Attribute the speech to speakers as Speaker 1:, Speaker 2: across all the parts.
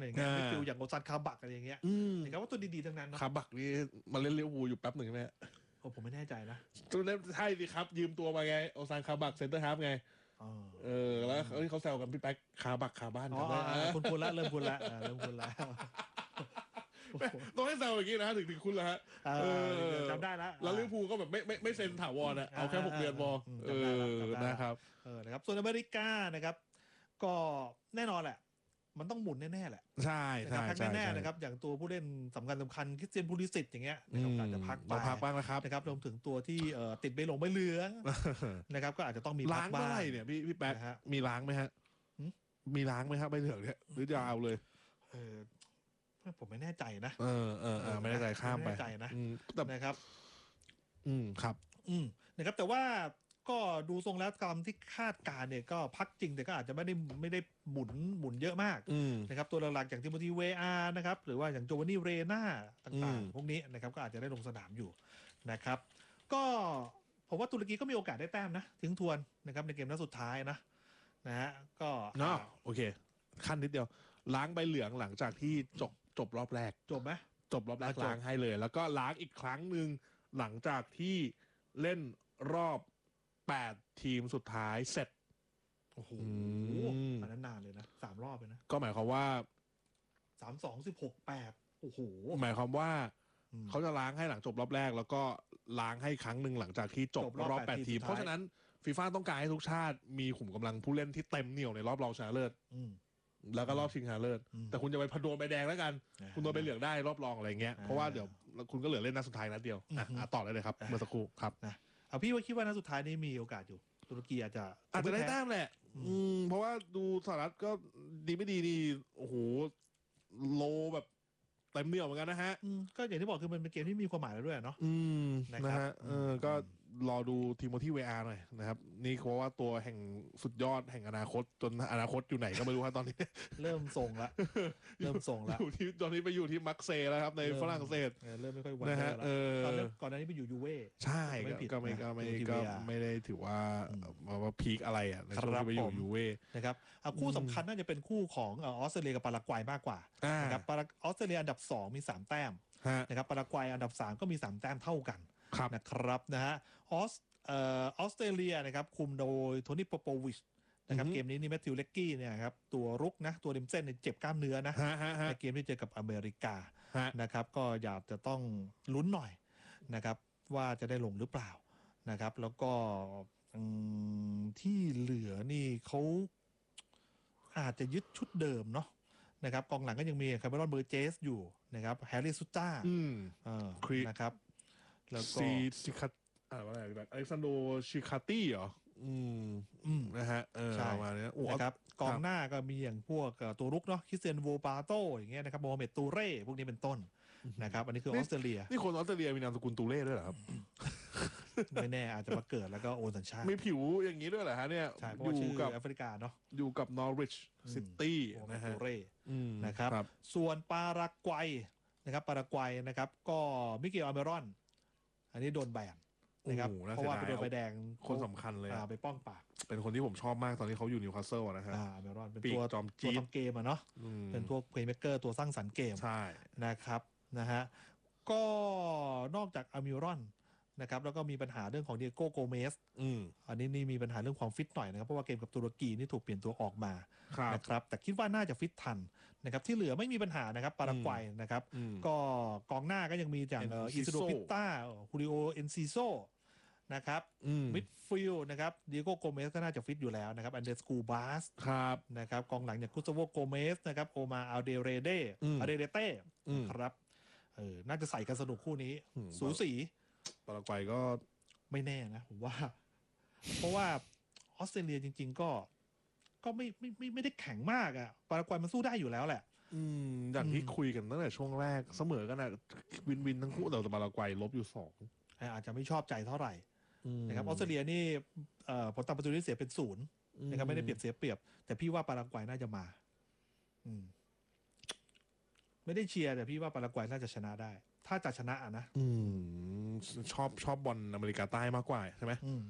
Speaker 1: อย่างเงี้ยไม่ฟิลอย่างโอซานคาบักอะไรอย่างเงี้ยนะครับว่าตัวดีๆทั้งนั้นเนาะ
Speaker 2: คาบักนี่มาเล่นลิเวอร์พูลอยู่แป๊บหนึ่งไหม
Speaker 1: ผมไม่แน่ใจนะ
Speaker 2: ตัวเล่นใช่สิครับยืมตัวมาไงโอซานคาบักเซนเตอร์ฮาล์ฟไงแล้วเขาแซวกันพี่แป๊กคาบักคาบ้านกันได้
Speaker 1: คุณละเริ่มคุณละ
Speaker 2: ต้องให้แซวอย่างนี้นะถึงคุณละฮะ
Speaker 1: จำได้
Speaker 2: แล้วลิเวอร์พูลก็แบบไม่เซ็นถาวรอ่ะเอาแค่6 เดือนพอนะครับ
Speaker 1: นะครับส่วนอเมริกานะครับก็แน่นอนแหละมันต้องหมุนแน่ๆแหละ
Speaker 2: ใช่
Speaker 1: พักแน่ๆนะครับอย่างตัวผู้เล่นสำคัญคริสเตียนพูลิสิตอย่างเงี้ยนะครับอาจจะพัก
Speaker 2: บ้าง
Speaker 1: นะครับรวมถึงตัวที่ติดใบเหลืองนะครับก็อาจจะต้องมี
Speaker 2: ล้างเมื่อไหร่เนี่ยพี่แป๊กมีล้างไหมฮะมีล้างไหมครับใบเหลืองเนี่ยหรือจะเอาเลย
Speaker 1: ผมไม่แน่ใจนะ
Speaker 2: ไม่แน่ใจข้ามไป
Speaker 1: นะครับ
Speaker 2: ครับ
Speaker 1: นะครับแต่ว่าก็ดูทรงแล้วตามที่คาดการเนี่ยก็พักจริงแต่ก็อาจจะไม่ได้หมุนเยอะมากนะครับตัวหลักๆอย่างทิโมธีเวอาร์นะครับหรือว่าอย่างโจวานี่เรน่าต่างๆพวกนี้นะครับก็อาจจะได้ลงสนามอยู่นะครับก็ผมว่าตุรกีก็มีโอกาสได้แต้มนะทิ้งทวนนะครับในเกมนัดสุดท้ายนะฮะก็
Speaker 2: โอเคขั้นนิดเดียวล้างใบเหลืองหลังจากที่จบรอบแรก
Speaker 1: จบไหม
Speaker 2: จบรอบแรกล้างให้เลยแล้วก็ล้างอีกครั้งหนึ่งหลังจากที่เล่นรอบ8 ทีมสุดท้ายเสร็จ
Speaker 1: โอ้โหอันนั้นนานเลยนะ3 รอบเลยนะ
Speaker 2: ก็หมายความว่า
Speaker 1: 32 16 8โอ้โห
Speaker 2: หมายความว่าเขาจะล้างให้หลังจบรอบแรกแล้วก็ล้างให้ครั้งหนึ่งหลังจากที่จบรอบ8 ทีมเพราะฉะนั้นฟีฟ่าต้องการให้ทุกชาติมีขุมกำลังผู้เล่นที่เต็มเหนี่ยวในรอบรองชนะเลิศแล้วก็รอบชิงชนะเลิศแต่คุณจะไปพโดนใบแดงแล้วกันคุณโดนใบเหลืองได้รอบรองอะไรเงี้ยเพราะว่าเดี๋ยวคุณก็เหลือเล่นนัดสุดท้ายนัดเดียวต่อได้เลยครับเมื่อสักครู่ครับ
Speaker 1: พี่ว่าคิดว่านัดสุดท้ายนี้มีโอกาสอยู่ตุรกีอาจจะ
Speaker 2: ได้แต้มแหละเพราะว่าดูสหรัฐก็ดีไม่ดีนี่โอ้โหโลแบบเต็มเหนี่ยวเหมือนกันนะฮะ
Speaker 1: ก็อย่างที่บอกคือมันเป็นเกมที่มีความหมายแล้วด้วยเนาะ
Speaker 2: นะฮะก็รอดูทิโมธีเวอาร์หน่อยนะครับนี่เพราะว่าตัวแห่งสุดยอดแห่งอนาคตจนอนาคตอยู่ไหนก็ไม่รู้ครับตอนนี้
Speaker 1: เริ่มส่งละ
Speaker 2: อยู่ที่ตอนนี้ไปอยู่ที่มักเซแล้วครับในฝรั่งเศส
Speaker 1: เริ่มไม่ค่อยวัน
Speaker 2: นะฮะ
Speaker 1: ก่อนหน้านี้ไปอยู่ยูเว่
Speaker 2: ใช่ก็ไม่ได้ถือว่าพีคอะไรอ่ะในช่วงที่ไปอยู่ยูเว่
Speaker 1: นะครับคู่สำคัญน่าจะเป็นคู่ของออสเตรเลียกับปารากวัยมากกว่านะครับออสเตรเลียอันดับ2มี3 แต้มนะครับปารากวัยอันดับ3ก็มี3 แต้มเท่ากันนะครับนะฮะออสเตรเลียนะครับคุมโดยโทนี่โปโปวิชนะครับเกมนี้นี่แมทธิวเล็กกี้เนี่ยครับตัวรุกนะตัวริมเส้นเนี่ยเจ็บกล้ามเนื้อนะในเกมที่เจอกับอเมริกานะครับก็อยากจะต้องลุ้นหน่อยนะครับว่าจะได้ลงหรือเปล่านะครับแล้วก็ที่เหลือนี่เขาอาจจะยึดชุดเดิมเนาะนะครับกองหลังก็ยังมีคาร์เมรอนเบอร์เจสอยู่นะครับแฮร์รี่ซูต้านะครับแล้วก็
Speaker 2: ซิคัตอะไรแบบอเล็กซานโดชิคาตี้เหรอนะฮะประมาณนี้
Speaker 1: นะครับกองหน้าก็มีอย่างพวกตัวรุกเนาะคริสเตียนโวปาโตอย่างเงี้ยนะครับโมฮัมเหม็ดตูเร่พวกนี้เป็นต้นนะครับอันนี้คือออสเตรเลีย
Speaker 2: นี่คนออสเตรเลียมีนามสกุลตูเร่ด้วยเหรอครับ
Speaker 1: ไม่แน่อาจจะมาเกิดแล้วก็โอนสัญชาติ
Speaker 2: มีผิวอย่างนี้ด้วยเหรอฮะเนี่ย
Speaker 1: อยู่กับแอฟริกาเนาะ
Speaker 2: อยู่กับนอริชซิตี้นะฮะ
Speaker 1: นะครับส่วนปารากวัยนะครับปารากวัยนะครับก็มิเกลอาเมรอนอันนี้โดนแบนนะครับเพราะว่าไปโดนใบแดง
Speaker 2: คนสำคัญเลย
Speaker 1: ไปป้องปาก
Speaker 2: เป็นคนที่ผมชอบมากตอนที่เขาอยู่นิวคาสเซิลนะฮะ
Speaker 1: อาเมรอนเป็นตัวจอมจีนเกมเนาะเป็นพวกเพลย์เมคเกอร์ตัวสร้างสรรค์เกมนะครับนะฮะก็นอกจากอาเมรอนนะครับแล้วก็มีปัญหาเรื่องของเดียโก้โกเมสอันนี้มีปัญหาเรื่องความฟิตหน่อยนะครับเพราะว่าเกมกับตุรกีนี่ถูกเปลี่ยนตัวออกมานะครับแต่คิดว่าน่าจะฟิตทันนะครับที่เหลือไม่มีปัญหานะครับปารากวัยนะครับก็กองหน้าก็ยังมีอย่างอิซิโดพิต้าฮูริโอเอนซิโซนะครับมิดฟิลด์นะครับเดียโก้โกเมสก็น่าจะฟิตอยู่แล้วนะครับอันเดสกูบาสนะครับกองหลังอย่างกุสโวโกเมสนะครับโอมาอัลเดเรเดเต้ครับน่าจะใส่กันสนุกคู่นี้สูสี
Speaker 2: ปารากวัยก็
Speaker 1: ไม่แน่นะผมว่าเพราะว่าออสเตรเลียจริงๆก็ไม่ได้แข็งมากอ่ะปารากวัยมันสู้ได้อยู่แล้วแหละ
Speaker 2: อย่างที่คุยกันตั้งแต่ช่วงแรกเสมอกันนะวินทั้งคู่แต่ปารากวัยลบอยู่2
Speaker 1: อาจจะไม่ชอบใจเท่าไหร่นะครับออสเตรเลียนี่ผลตามประตูที่เสียเป็น0นะครับไม่ได้เปรียบเสียเปรียบแต่พี่ว่าปารากวัยน่าจะมาไม่ได้เชียร์แต่พี่ว่าปารากวัยน่าจะชนะได้ถ้าจะชนะนะ
Speaker 2: ชอบบอลอเมริกาใต้มากกว่าใช่ไหม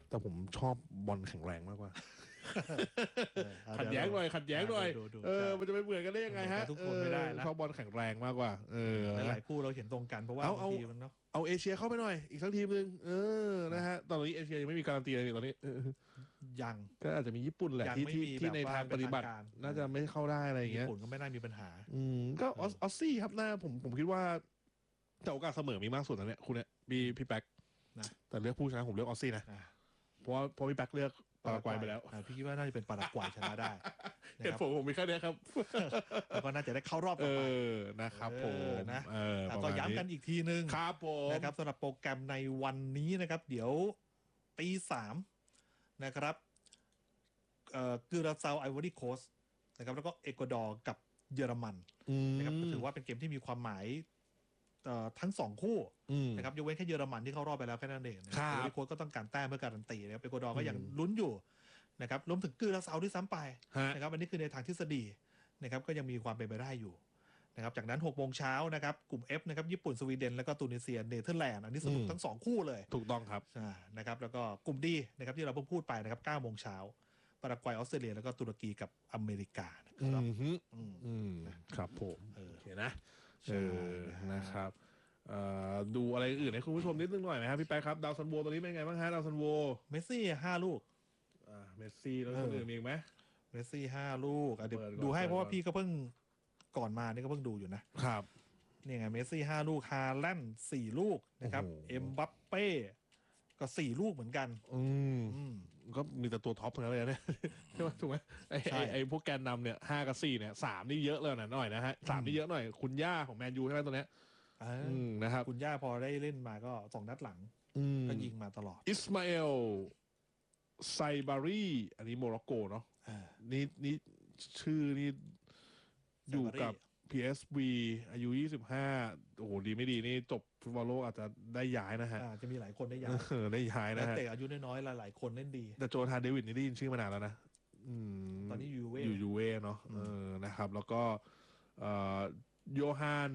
Speaker 2: แต่ผมชอบบอลแข็งแรงมากกว่าขัดแย้งหน่อยมันจะไปเหมือนกันได้ยังไงฮะ
Speaker 1: ทุกคนไม่ได้นะ
Speaker 2: ชอบบอลแข็งแรงมากกว่า
Speaker 1: หลายคู่เราเห็นตรงกันเพราะว่าบางทีมันเนาะ
Speaker 2: เอาเอเชียเข้าไปหน่อยอีกสักทีมนึงนะฮะตอนนี้เอเชียยังไม่มีการันตีเลยตอนนี้
Speaker 1: ยัง
Speaker 2: ก็อาจจะมีญี่ปุ่นแหละที่ในทางปฏิบัติน่าจะไม่เข้าได้อะไรอย่างเงี้ย
Speaker 1: ญี่ปุ่นก็ไม่น่ามีปัญหา
Speaker 2: ก็ออสซี่ครับผมคิดว่าแต่โอกาสเสมอมีมากสุดนะเนี่ยคุณเนี่ยพี่แป๊กนะแต่เลือกผู้ชนะผมเลือกออสซี่นะเพราะพี่แป๊กเลือกปารากวัยไปแล้ว
Speaker 1: พี่คิดว่าน่าจะเป็นปารากวัยชนะได้
Speaker 2: เหตุผลผมมีแค่นี้ครับ
Speaker 1: แล้วก็น่าจะได้เข้ารอบต่อไป
Speaker 2: นะครับผม
Speaker 1: นะก็ย้ำกันอีกทีนึง
Speaker 2: ครับผม
Speaker 1: นะครับสำหรับโปรแกรมในวันนี้นะครับเดี๋ยวตี 3นะครับกิราเซาไอวอรี่โคสต์นะครับแล้วก็เอกวาดอร์กับเยอรมันนะครับถือว่าเป็นเกมที่มีความหมายทั้ง2คู่นะครับยกเว้นแค่เยอรมันที่เข้ารอบไปแล้วแค่นั้นเองไอวอรี่โคสต์ก็ต้องการแต้มเพื่อการันตีนะครับเอกวาดอร์ก็ยังลุ้นอยู่นะครับรวมถึงกิราเซาด้วยซ้ำไปนะครับอันนี้คือในทางทฤษฎีนะครับก็ยังมีความเป็นไปได้อยู่นะครับจากนั้น 6 โมงเช้านะครับกลุ่ม F นะครับญี่ปุ่นสวีเดนแล้วก็ตูนิเซียเนเธอร์แลนด์อันนี้สนุกทั้ง2คู่เลย
Speaker 2: ถูกต้องครับ
Speaker 1: นะครับแล้วก็กลุ่ม D นะครับที่เราเพิ่งพูดไปนะครับ9 โมงเช้าปารากวัยออสเตรเลียแล้วก็ตุรกีกับอเมริกานะครับ
Speaker 2: ครับผมโอเคนะนะครับดูอะไรอื่นให้คุณผู้ชมนิดนึงหน่อยไหมครับพี่แป๊กครับดาวซันโวตอนนี้เป็นไงบ้างฮะดาวซันโว
Speaker 1: เมสซี่5 ลูก
Speaker 2: เมสซี่แล้วคนอื่นมีไหม
Speaker 1: เมสซี่5 ลูกเดี๋ยวดูให้เพราะว่าพี่ก็เพิ่งก่อนมานี่ก็เพิ่งดูอยู่นะครับนี่ไงเมสซี่5 ลูกฮาแลนด์4 ลูกนะครับเอ็มบัปเป้ก็4 ลูกเหมือนกัน
Speaker 2: ก็มีแต่ตัวท็อปทั้งนั้นเลยเนี่ยใช่ไหมถูกไหมไอ้พวกแกนนำเนี่ย5 กับ 4เนี่ย3นี่เยอะเลยหน่อยนะฮะ3นี่เยอะหน่อยคุณย่าของแมนยูใช่ไหมตัวเนี้ยนะครับ
Speaker 1: คุณย่าพอได้เล่นมาก็2 นัดหลังก็ยิงมาตลอด
Speaker 2: อิสมาเอลไซบารีอันนี้โมร็อกโกเนาะนี่ชื่อนี่อยู่กับ PSV อายุ25โอ้โหดีไม่ดีนี่จบฟุตบอลโลกอาจจะได้ย้ายนะฮะ
Speaker 1: จะมีหลายคนได้ย้าย
Speaker 2: ได้ย้ายนะฮะ
Speaker 1: แต่อายุน้อยๆหลายคนเล่นดี
Speaker 2: แต่โจธาเดวิดนี่ได้ยินชื่อมานานแล้วนะ
Speaker 1: ตอนนี้
Speaker 2: อยู่ยูเว่เนาะนะครับแล้วก็โยฮาน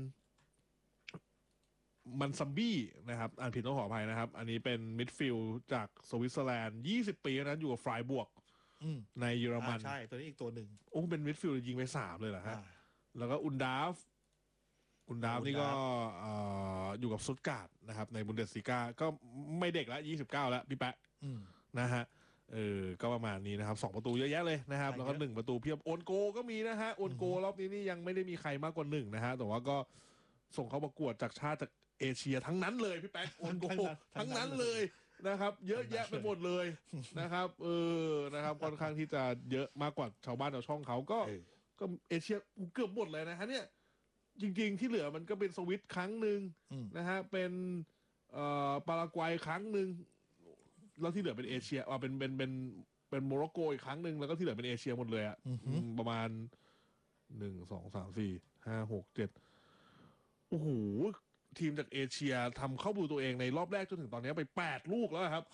Speaker 2: มันซัมบี้นะครับอ่านผิดต้องขออภัยนะครับอันนี้เป็นมิดฟิลด์จากสวิตเซอร์แลนด์20 ปีนั้นอยู่กับฟรายบวกในเยอรมัน
Speaker 1: ใช่ตัวนี้อีกตัวหนึ่ง
Speaker 2: โอ้เป็นมิดฟิลด์ยิงไป3เลยเหรอฮะแล้วก็อุนดาฟนี่ก็อยู่กับซุตการ์ดนะครับในบุนเดสลีกาก็ไม่เด็กแล้ว29แล้วพี่แปะนะฮะก็ประมาณนี้นะครับ2 ประตูเยอะแยะเลยนะครับแล้วก็1 ประตูเพียบโอนโกก็มีนะฮะโอนโกรอบนี้นี่ยังไม่ได้มีใครมากกว่า1นะฮะแต่ว่าก็ส่งเข้าประกวดจากชาติจากเอเชียทั้งนั้นเลยพี่แป๊กโอนโกทั้งนั้นเลยนะครับเยอะแยะไปหมดเลยนะครับนะครับค่อนข้างที่จะเยอะมากกว่าชาวบ้านชาวช่องเขาก็เอเชียเกือบหมดเลยนะฮะเนี่ยจริงๆที่เหลือมันก็เป็นสวิตครั้งหนึ่งนะฮะเป็นปารากวัยครั้งหนึ่งแล้วที่เหลือเป็นเอเชียเป็นโมร็อกโกอีกครั้งหนึ่งแล้วก็ที่เหลือเป็นเอเชียหมดเลยอ่ะประมาณ1 2 3 4 5 6 7โอ้โหทีมจากเอเชียทำเข้าประตูตัวเองในรอบแรกจนถึงตอนนี้ไป8 ลูกแล้วครับ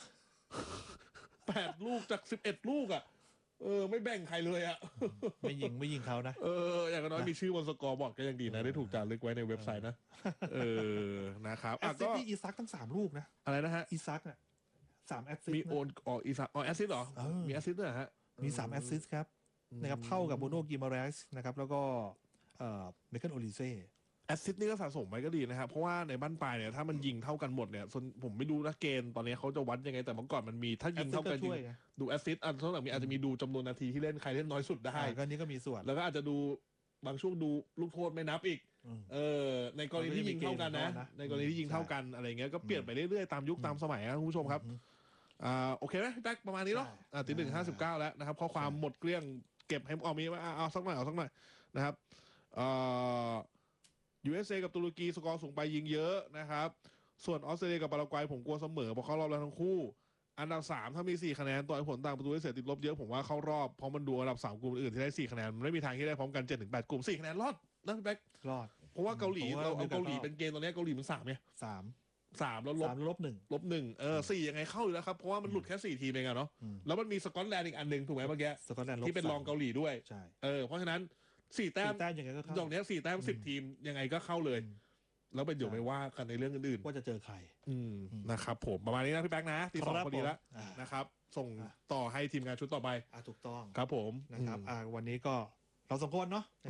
Speaker 2: 8 ลูกจาก11 ลูกอ่ะไม่แบ่งใครเลยอ่ะ
Speaker 1: ไม่ยิงเขานะ
Speaker 2: อย่างน้อยมีชื่อบนสกอร์บอร์ดก็ยังดีนะได้ถูกจารึกไว้ในเว็บไซต์นะนะครับ
Speaker 1: แอสซิสต์ที่อีซักทั้ง3 ลูกนะ
Speaker 2: อะไรนะฮะ
Speaker 1: อีซักอ่ะ3 แอสซิสต์
Speaker 2: มีโอนอีซักแอสซิสต์เหรอมีแอสซิสต์ด้วยฮะ
Speaker 1: มี3 แอสซิสต์ครับนะครับเท่ากับโบโนกิมาเรสนะครับแล้วก็เมเคิลโอลิเซ่
Speaker 2: แอสซิสต์นี่ก็สะสมไว้ก็ดีนะครับเพราะว่าในบ้านปลายเนี่ยถ้ามันยิงเท่ากันหมดเนี่ยผมไม่รู้นะเกณฑ์ตอนนี้เขาจะวัดยังไงแต่เมื่อก่อนมันมีถ้ายิงเท่ากันจริงดูแอสซิสต์เท่าไหร่อาจจะมีดูจำนวนนาทีที่เล่นใครเล่นน้อยสุดได้
Speaker 1: ก็นี้ก็มีส่วน
Speaker 2: แล้วก็อาจจะดูบางช่วงดูลูกโทษไม่นับอีกในกรณีที่ยิงเท่ากันนะในกรณีที่ยิงเท่ากันอะไรเงี้ยก็เปลี่ยนไปเรื่อยๆตามยุคตามสมัยนะคุณผู้ชมครับโอเคไหมพี่แป๊กประมาณนี้เนาะตี 1:59แล้วนะครับข้อความหมดเกลี้ยงเก็บให้เอามีเอาสักหน่อยนะครับUSA กับตุรกีสกอร์สูงไปยิงเยอะนะครับส่วนออสเตรเลียกับปารากวัยผมกลัวเสมอเพราะเข้ารอบแล้วทั้งคู่อันดับ3ถ้ามี4 คะแนนต่อผลต่างประตูได้เสียติดลบเยอะผมว่าเข้ารอบเพราะมันดูอันดับ3 กลุ่มอื่นที่ได้4 คะแนนมันไม่มีทางที่ได้พร้อมกัน 7-8 กลุ่ม4 คะแนนรอดนะพี่แบ๊ก
Speaker 1: รอด
Speaker 2: เพราะว่าเกาหลีเราเอาเกาหลีเป็นเกณฑ์ตอนนี้เกาหลีมัน3เนี่ย3แล้ว
Speaker 1: ลบ1
Speaker 2: 4ยังไงเข้าอยู่แล้วครับเพราะว่ามันหลุดแค่4 ทีมเองอะเนาะแล้วมันมีสกอตแลนด์อีกอันนึงถูกไหมเมื่อกี้
Speaker 1: สกอตแลนด์
Speaker 2: ที่เป็นรองเกาหลีด้วย
Speaker 1: ใช่
Speaker 2: เพราะฉะนั้น4 แต้ม
Speaker 1: ยังไงก็เข้า
Speaker 2: ดอกนี้4 แต้ม10 ทีมยังไงก็เข้าเลยแล้วไปเดี๋ยวไม่ว่ากันในเรื่องอื่น
Speaker 1: ว่าจะเจอใคร
Speaker 2: นะครับผมประมาณนี้นะพี่แป๊กนะตีสองพอดีแล้วนะครับส่งต่อให้ทีมงานชุดต่อไป
Speaker 1: ถูกต้อง
Speaker 2: ครับผม
Speaker 1: นะครับวันนี้ก็เราสองคนเนาะ